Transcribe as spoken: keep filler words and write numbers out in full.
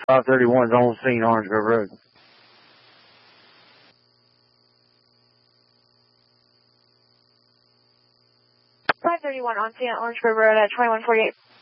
five thirty-one is on scene, Orange Grove Road. five thirty-one on scene at Orange Grove Road at twenty-one forty-eight.